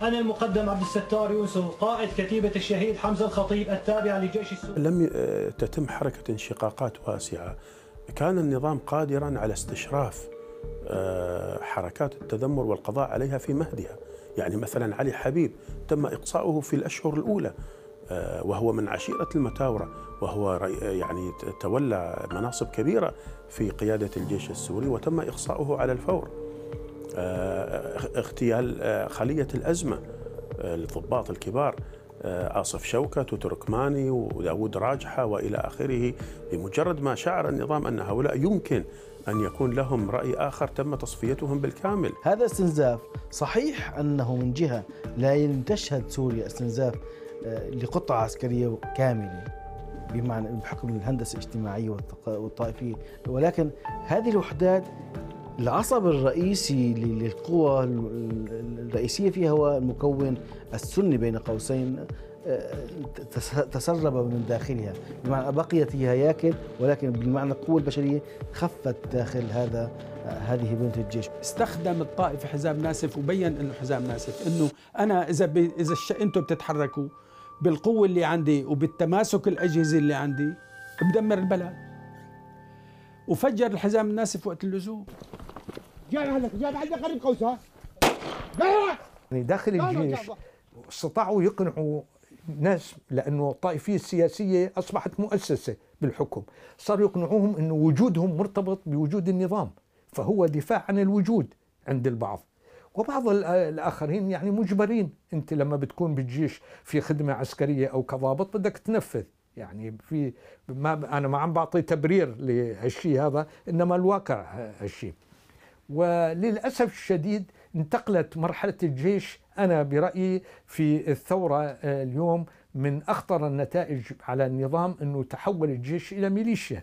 أنا المقدم عبد الستار يوسف قائد كتيبة الشهيد حمزة الخطيب التابعة للجيش السوري. لم تتم حركة انشقاقات واسعة، كان النظام قادرا على استشراف حركات التذمر والقضاء عليها في مهدها. يعني مثلا علي حبيب تم إقصاؤه في الأشهر الأولى وهو من عشيرة المتاورة، وهو يعني تولى مناصب كبيرة في قيادة الجيش السوري وتم إقصاؤه على الفور. اغتيال خلية الأزمة الضباط الكبار آصف شوكت وتركماني وداود راجحة وإلى آخره، بمجرد ما شعر النظام أن هؤلاء يمكن أن يكون لهم رأي آخر تم تصفيتهم بالكامل. هذا استنزاف صحيح أنه من جهة لا لم تشهد سوريا استنزاف لقطعة عسكرية كاملة بمعنى بحكم الهندسة الاجتماعية والطائفية، ولكن هذه الوحدات العصب الرئيسي للقوى الرئيسية فيها هو المكون السني بين قوسين تسرب من داخلها، بمعنى بقيت هي هياكل ولكن بالمعنى القوة البشرية خفت داخل هذه بنية الجيش. استخدم الطائفة حزام ناسف وبين انه حزام ناسف انه انا اذا انتم بتتحركوا بالقوة اللي عندي وبالتماسك الأجهزة اللي عندي بدمر البلد، وفجر الحزام الناسف وقت اللزوم. جاب عندك قريب قوسها. يعني داخل الجيش استطاعوا يقنعوا ناس، لأنه الطائفية السياسية أصبحت مؤسسة بالحكم، صاروا يقنعوهم أنه وجودهم مرتبط بوجود النظام، فهو دفاع عن الوجود عند البعض. وبعض الآخرين يعني مجبرين، أنت لما بتكون بالجيش في خدمة عسكرية أو كضابط بدك تنفذ، يعني في أنا ما عم بعطي تبرير لهالشيء هذا، إنما الواقع هالشيء. وللأسف الشديد انتقلت مرحلة الجيش أنا برأيي في الثورة اليوم من أخطر النتائج على النظام أنه تحول الجيش إلى ميليشيا.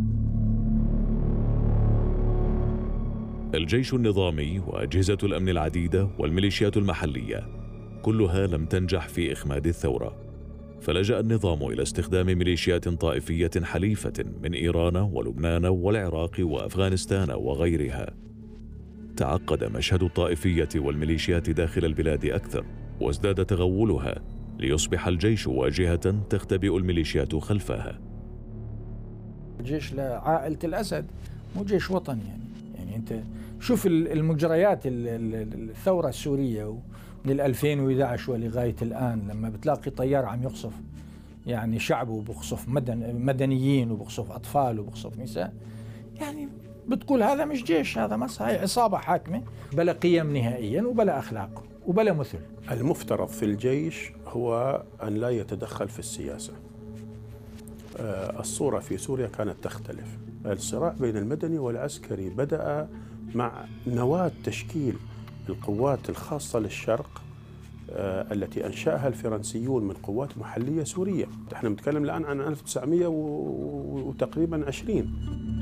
الجيش النظامي وأجهزة الأمن العديدة والميليشيات المحلية كلها لم تنجح في إخماد الثورة، فلجأ النظام إلى استخدام ميليشيات طائفية حليفة من إيران ولبنان والعراق وأفغانستان وغيرها. تعقد مشهد الطائفية والميليشيات داخل البلاد أكثر، وازداد تغولها ليصبح الجيش واجهة تختبئ الميليشيات خلفها. الجيش لعائلة الأسد مو جيش وطني، يعني أنت شوف المجريات الثورة السورية من 2011 ولغاية الآن، لما بتلاقي طيار عم يقصف يعني شعب وبقصف مدنيين وبقصف أطفال وبقصف نساء، يعني بتقول هذا مش جيش، هذا مصر، هي عصابة حاكمة بلا قيم نهائيا وبلا أخلاق وبلا مثل. المفترض في الجيش هو أن لا يتدخل في السياسة. الصورة في سوريا كانت تختلف. الصراع بين المدني والعسكري بدأ مع نواة تشكيل القوات الخاصة للشرق التي أنشأها الفرنسيون من قوات محلية سورية. احنا نتكلم الآن عن 1900 وتقريبا 20.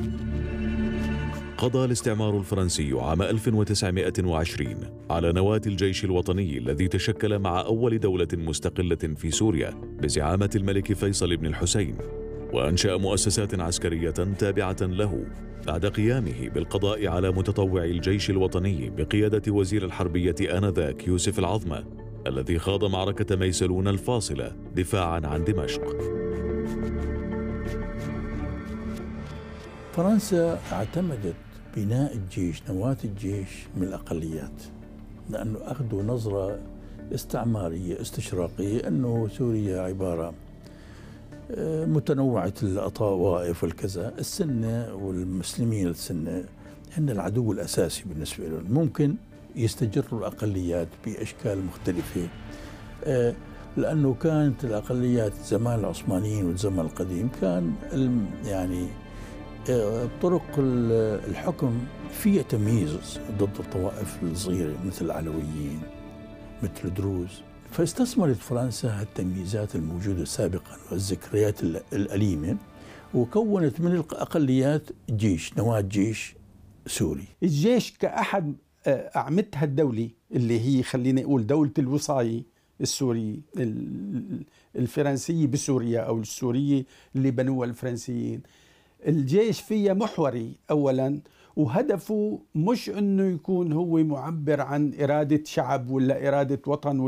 قضى الاستعمار الفرنسي عام 1920 على نواة الجيش الوطني الذي تشكل مع أول دولة مستقلة في سوريا بزعامة الملك فيصل بن الحسين، وأنشأ مؤسسات عسكرية تابعة له بعد قيامه بالقضاء على متطوعي الجيش الوطني بقيادة وزير الحربية آنذاك يوسف العظمة، الذي خاض معركة ميسلون الفاصلة دفاعا عن دمشق. فرنسا اعتمدت بناء الجيش، نواة الجيش، من الأقليات، لأنه أخذوا نظرة استعمارية استشراقية أنه سوريا عبارة متنوعة الطوائف والكذا، السنة والمسلمين السنة هن العدو الأساسي بالنسبة لهم، ممكن يستجروا الأقليات بأشكال مختلفة، لأنه كانت الأقليات زمان العثمانيين والزمن القديم كان يعني طرق الحكم فيها تمييز ضد الطوائف الصغيرة مثل العلويين مثل الدروز، فاستثمرت فرنسا التمييزات الموجودة سابقا والذكريات الأليمة، وكونت من الأقليات جيش، نواة جيش سوري. الجيش كأحد أعمدتها الدولة اللي هي خلينا نقول دولة الوصاية السورية الفرنسية بسوريا أو السورية اللي بنوها الفرنسيين. الجيش فيها محوري أولا، وهدفه مش أنه يكون هو معبر عن إرادة شعب ولا إرادة وطن